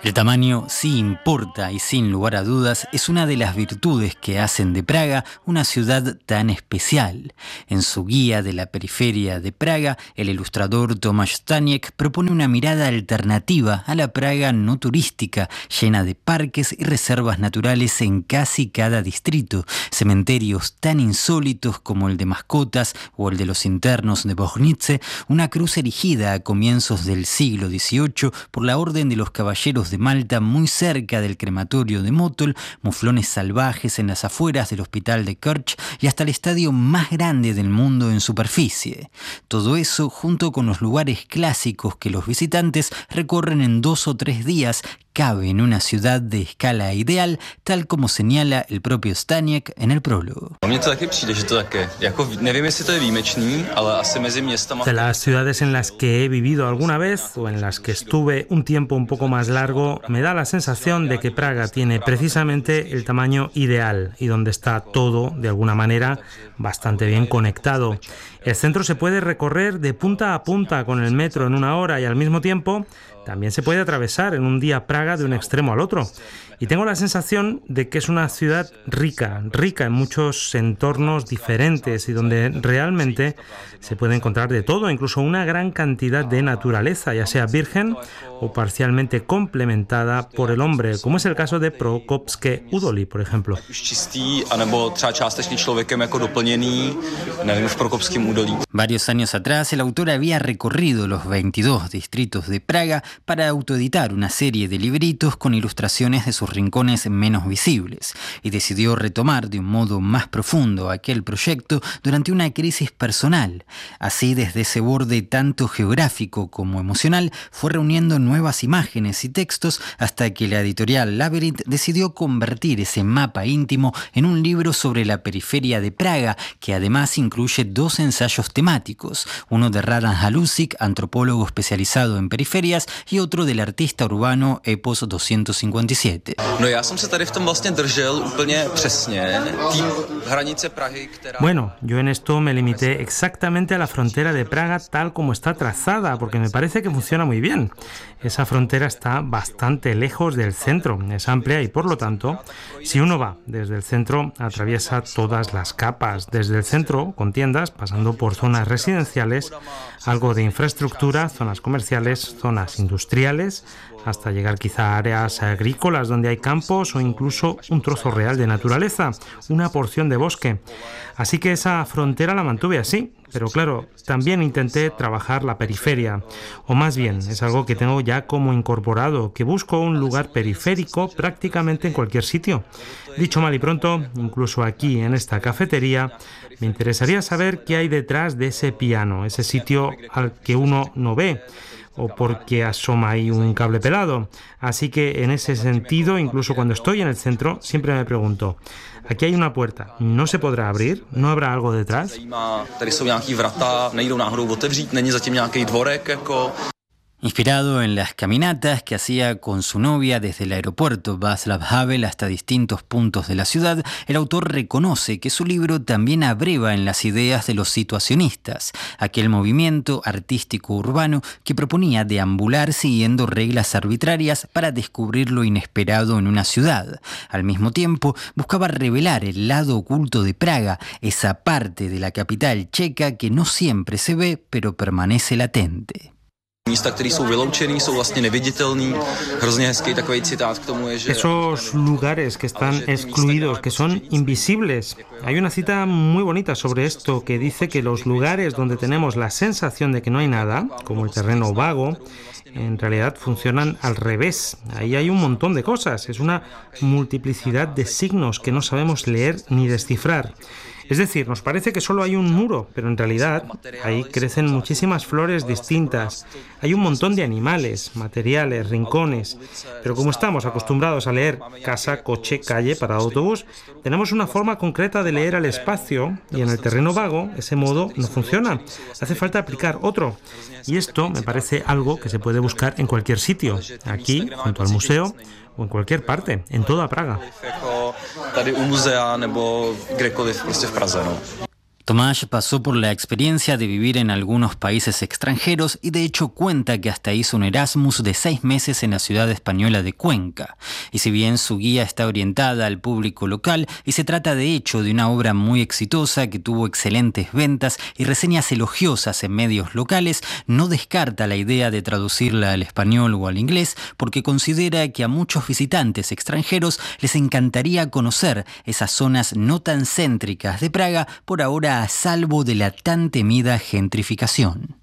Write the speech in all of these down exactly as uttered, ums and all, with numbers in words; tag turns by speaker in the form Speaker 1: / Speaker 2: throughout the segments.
Speaker 1: El tamaño sí importa y sin lugar a dudas es una de las virtudes que hacen de Praga una ciudad tan especial. En su guía de la periferia de Praga, el ilustrador Tomáš Staněk propone una mirada alternativa a la Praga no turística, llena de parques y reservas naturales en casi cada distrito, cementerios tan insólitos como el de mascotas o el de los internos de Bohnice, una cruz erigida a comienzos del siglo dieciocho por la Orden de los Caballeros de Malta muy cerca del crematorio de Motol, muflones salvajes en las afueras del hospital de Kerch y hasta el estadio más grande del mundo en superficie. Todo eso junto con los lugares clásicos que los visitantes recorren en dos o tres días cabe en una ciudad de escala ideal, tal como señala el propio Staněk en el prólogo.
Speaker 2: De las ciudades en las que he vivido alguna vez o en las que estuve un tiempo un poco más largo, me da la sensación de que Praga tiene precisamente el tamaño ideal y donde está todo, de alguna manera, bastante bien conectado. El centro se puede recorrer de punta a punta con el metro en una hora y al mismo tiempo también se puede atravesar en un día Praga de un extremo al otro. Y tengo la sensación de que es una ciudad rica, rica en muchos entornos diferentes y donde realmente se puede encontrar de todo, incluso una gran cantidad de naturaleza, ya sea virgen o parcialmente complementada por el hombre, como es el caso de Prokopské údolí, por ejemplo.
Speaker 1: Varios años atrás, el autor había recorrido los veintidós distritos de Praga para autoeditar una serie de libritos con ilustraciones de sus rincones menos visibles, y decidió retomar de un modo más profundo aquel proyecto durante una crisis personal. Así, desde ese borde tanto geográfico como emocional, fue reuniendo nuevas imágenes y textos hasta que la editorial Labyrinth decidió convertir ese mapa íntimo en un libro sobre la periferia de Praga, que además incluye dos ensayos temáticos, uno de Radan Halusic, antropólogo especializado en periferias, y otro del artista urbano Epos doscientos cincuenta y siete.
Speaker 2: Bueno, yo en esto me limité exactamente a la frontera de Praga tal como está trazada, porque me parece que funciona muy bien. Esa frontera está bastante lejos del centro, es amplia y por lo tanto, si uno va desde el centro, atraviesa todas las capas, desde el centro, con tiendas, pasando por zonas residenciales, algo de infraestructura, zonas comerciales, zonas industriales, hasta llegar quizá a áreas agrícolas donde hay campos o incluso un trozo real de naturaleza, una porción de bosque. Así que esa frontera la mantuve así, pero claro, también intenté trabajar la periferia, o más bien, es algo que tengo ya como incorporado, que busco un lugar periférico prácticamente en cualquier sitio. Dicho mal y pronto, incluso aquí en esta cafetería, me interesaría saber qué hay detrás de ese piano, ese sitio al que uno no ve, o porque asoma ahí un cable pelado. Así que en ese sentido, incluso cuando estoy en el centro, siempre me pregunto, aquí hay una puerta, ¿no se podrá abrir? ¿No habrá algo detrás?
Speaker 1: Inspirado en las caminatas que hacía con su novia desde el aeropuerto Václav Havel hasta distintos puntos de la ciudad, el autor reconoce que su libro también abreva en las ideas de los situacionistas, aquel movimiento artístico urbano que proponía deambular siguiendo reglas arbitrarias para descubrir lo inesperado en una ciudad. Al mismo tiempo, buscaba revelar el lado oculto de Praga, esa parte de la capital checa que no siempre se ve, pero permanece latente.
Speaker 2: Esos lugares que están excluidos, que son invisibles. Hay una cita muy bonita sobre esto que dice que los lugares donde tenemos la sensación de que no hay nada, como el terreno vago, en realidad funcionan al revés. Ahí hay un montón de cosas. Es una multiplicidad de signos que no sabemos leer ni descifrar. Es decir, nos parece que solo hay un muro, pero en realidad ahí crecen muchísimas flores distintas. Hay un montón de animales, materiales, rincones. Pero como estamos acostumbrados a leer casa, coche, calle, parada de autobús, tenemos una forma concreta de leer al espacio y en el terreno vago ese modo no funciona. Hace falta aplicar otro. Y esto me parece algo que se puede buscar en cualquier sitio. Aquí, junto al museo, o en cualquier parte, en toda Praga.
Speaker 1: Tomáš pasó por la experiencia de vivir en algunos países extranjeros y de hecho cuenta que hasta hizo un Erasmus de seis meses en la ciudad española de Cuenca. Y si bien su guía está orientada al público local y se trata de hecho de una obra muy exitosa que tuvo excelentes ventas y reseñas elogiosas en medios locales, no descarta la idea de traducirla al español o al inglés porque considera que a muchos visitantes extranjeros les encantaría conocer esas zonas no tan céntricas de Praga, por ahora a salvo de la tan temida gentrificación.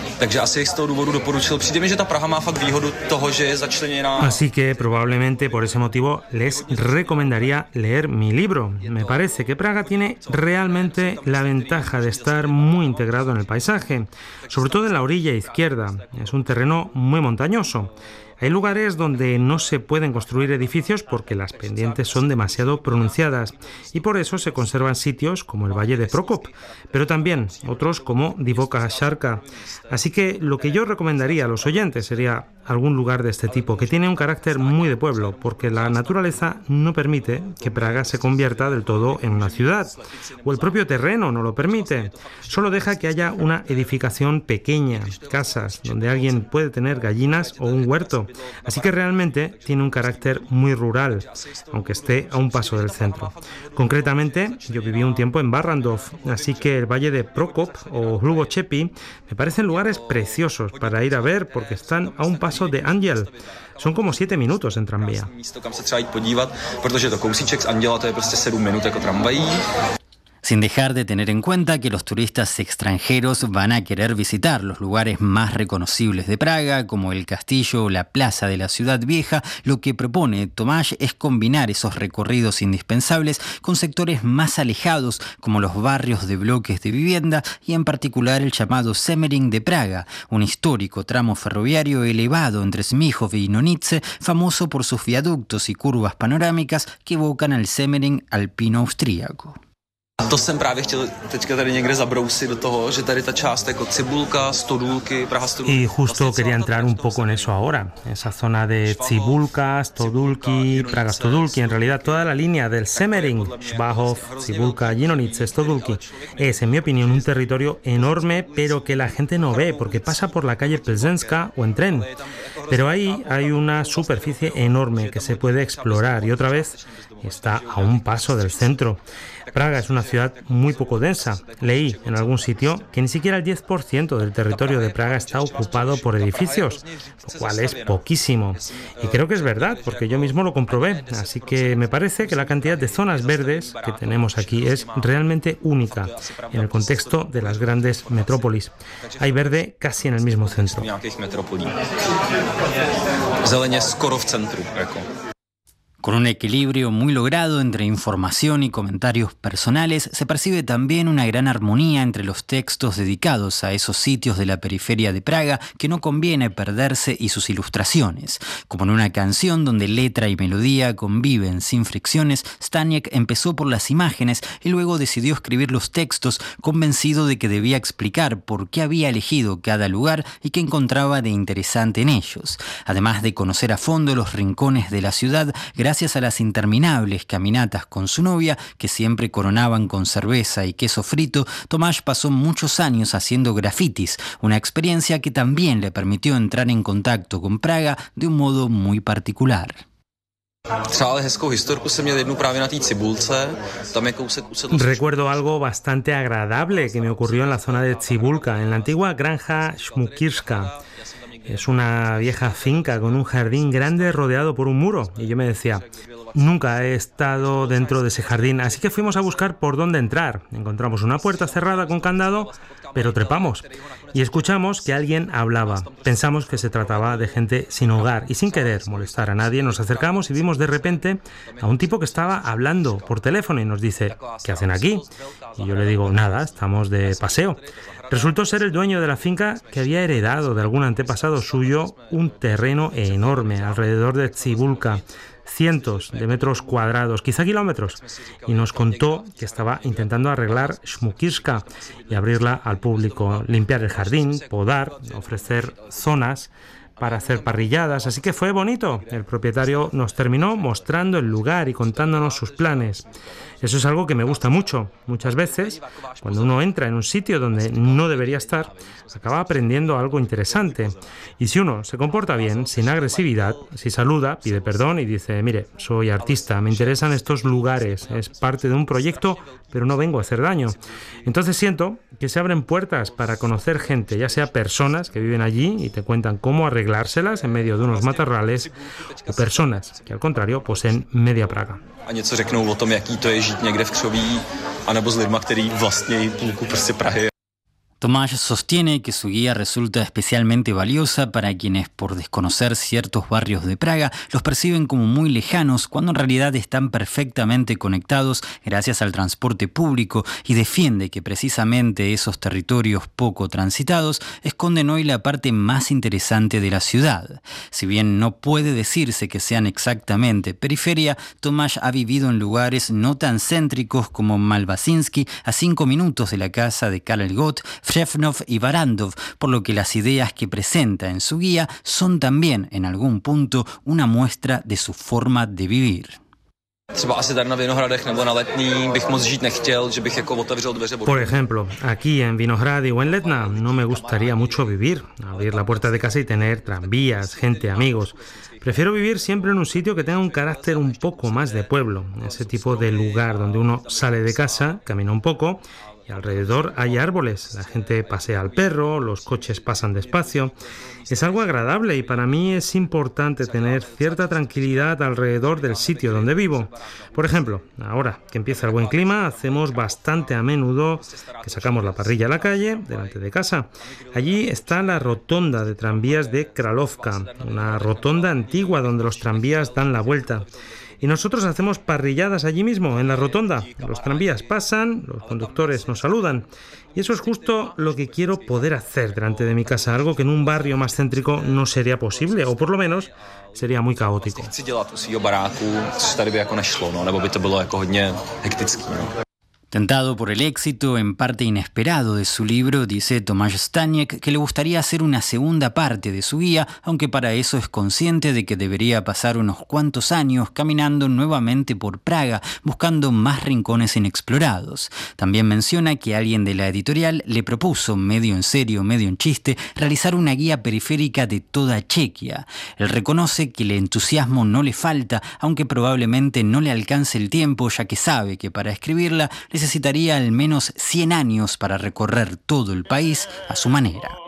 Speaker 2: Así que probablemente por ese motivo les recomendaría leer mi libro. Me parece que Praga tiene realmente la ventaja de estar muy integrado en el paisaje, sobre todo en la orilla izquierda. Es un terreno muy montañoso. Hay lugares donde no se pueden construir edificios porque las pendientes son demasiado pronunciadas y por eso se conservan sitios como el Valle de Prokop, pero también otros como Divoká Šarka. Así que lo que yo recomendaría a los oyentes sería algún lugar de este tipo, que tiene un carácter muy de pueblo, porque la naturaleza no permite que Praga se convierta del todo en una ciudad, o el propio terreno no lo permite. Solo deja que haya una edificación pequeña, casas, donde alguien puede tener gallinas o un huerto. Así que realmente tiene un carácter muy rural, aunque esté a un paso del centro. Concretamente, yo viví un tiempo en Barrandov, así que el Valle de Prokop o Hlubočepi me parecen lugares preciosos para ir a ver porque están a un paso de Anděl. Son como siete minutos en tranvía.
Speaker 1: Sin dejar de tener en cuenta que los turistas extranjeros van a querer visitar los lugares más reconocibles de Praga, como el castillo o la plaza de la ciudad vieja, lo que propone Tomáš es combinar esos recorridos indispensables con sectores más alejados, como los barrios de bloques de vivienda y en particular el llamado Semmering de Praga, un histórico tramo ferroviario elevado entre Smíchov y Nonice, famoso por sus viaductos y curvas panorámicas que evocan al Semmering alpino austríaco.
Speaker 3: To jsem právě chtěl teďka tady někde zabrousit do toho, že tady ta část jako Cibulka, Stodulky, Praha Stodulky.
Speaker 2: Y justo quería entrar un poco en eso ahora, esa zona de Cibulka, Stodulky, Praga Stodulky, en realidad toda la línea del Semmering, Švahov, Cibulka, Jinonice, Stodulky, es en mi opinión un territorio enorme pero que la gente no ve porque pasa por la calle Plzeňská o en tren. Pero ahí hay una superficie enorme que se puede explorar y otra vez está a un paso del centro. Praga es una ciudad muy poco densa. Leí en algún sitio que ni siquiera el diez por ciento del territorio de Praga está ocupado por edificios, lo cual es poquísimo. Y creo que es verdad, porque yo mismo lo comprobé. Así que me parece que la cantidad de zonas verdes que tenemos aquí es realmente única en el contexto de las grandes metrópolis. Hay verde casi en el mismo centro.
Speaker 3: Zeleně skoro v centru, jako.
Speaker 1: Con un equilibrio muy logrado entre información y comentarios personales, se percibe también una gran armonía entre los textos dedicados a esos sitios de la periferia de Praga que no conviene perderse y sus ilustraciones. Como en una canción donde letra y melodía conviven sin fricciones, Staněk empezó por las imágenes y luego decidió escribir los textos convencido de que debía explicar por qué había elegido cada lugar y qué encontraba de interesante en ellos. Además de conocer a fondo los rincones de la ciudad, gracias a las interminables caminatas con su novia, que siempre coronaban con cerveza y queso frito, Tomáš pasó muchos años haciendo grafitis, una experiencia que también le permitió entrar en contacto con Praga de un modo muy particular.
Speaker 2: Recuerdo algo bastante agradable que me ocurrió en la zona de Cibulka, en la antigua granja Šmukirska. Es una vieja finca con un jardín grande rodeado por un muro. Y yo me decía, nunca he estado dentro de ese jardín, así que fuimos a buscar por dónde entrar. Encontramos una puerta cerrada con candado, pero trepamos. Y escuchamos que alguien hablaba. Pensamos que se trataba de gente sin hogar y sin querer molestar a nadie. Nos acercamos y vimos de repente a un tipo que estaba hablando por teléfono y nos dice, ¿qué hacen aquí? Y yo le digo, nada, estamos de paseo. Resultó ser el dueño de la finca que había heredado de algún antepasado suyo un terreno enorme alrededor de Cibulka, cientos de metros cuadrados, quizá kilómetros, y nos contó que estaba intentando arreglar Šmukirska y abrirla al público, limpiar el jardín, podar, ofrecer zonas para hacer parrilladas, así que fue bonito. El propietario nos terminó mostrando el lugar y contándonos sus planes. Eso es algo que me gusta mucho. Muchas veces, cuando uno entra en un sitio donde no debería estar, acaba aprendiendo algo interesante. Y si uno se comporta bien, sin agresividad, si saluda, pide perdón y dice, mire, soy artista, me interesan estos lugares, es parte de un proyecto, pero no vengo a hacer daño. Entonces siento que se abren puertas para conocer gente, ya sea personas que viven allí y te cuentan cómo arreglárselas en medio de unos matorrales, o personas que al contrario poseen media Praga.
Speaker 3: A něco řeknou o tom, jaký to je žít někde v křoví, anebo s lidma, který vlastní půlku prostě Prahy.
Speaker 1: Tomáš sostiene que su guía resulta especialmente valiosa para quienes, por desconocer ciertos barrios de Praga, los perciben como muy lejanos cuando en realidad están perfectamente conectados gracias al transporte público, y defiende que precisamente esos territorios poco transitados esconden hoy la parte más interesante de la ciudad. Si bien no puede decirse que sean exactamente periferia, Tomáš ha vivido en lugares no tan céntricos como Malvasinsky, a cinco minutos de la casa de Karel Gott, Shevnov y Barandov, por lo que las ideas que presenta en su guía son también, en algún punto, una muestra de su forma de vivir.
Speaker 2: Por ejemplo, aquí en Vinohrady o en Letna no me gustaría mucho vivir, abrir la puerta de casa y tener tranvías, gente, amigos. Prefiero vivir siempre en un sitio que tenga un carácter un poco más de pueblo, ese tipo de lugar donde uno sale de casa, camina un poco y alrededor hay árboles, la gente pasea al perro, los coches pasan despacio. Es algo agradable y para mí es importante tener cierta tranquilidad alrededor del sitio donde vivo. Por ejemplo, ahora que empieza el buen clima, hacemos bastante a menudo que sacamos la parrilla a la calle, delante de casa. Allí está la rotonda de tranvías de Kralovka, una rotonda antigua donde los tranvías dan la vuelta. Y nosotros hacemos parrilladas allí mismo, en la rotonda. Los tranvías pasan, los conductores nos saludan. Y eso es justo lo que quiero poder hacer delante de mi casa, algo que en un barrio más céntrico no sería posible, o por lo menos sería muy caótico.
Speaker 1: Tentado por el éxito, en parte inesperado, de su libro, dice Tomáš Staněk que le gustaría hacer una segunda parte de su guía, aunque para eso es consciente de que debería pasar unos cuantos años caminando nuevamente por Praga, buscando más rincones inexplorados. También menciona que alguien de la editorial le propuso, medio en serio, medio en chiste, realizar una guía periférica de toda Chequia. Él reconoce que el entusiasmo no le falta, aunque probablemente no le alcance el tiempo, ya que sabe que para escribirla necesitaría al menos cien años para recorrer todo el país a su manera.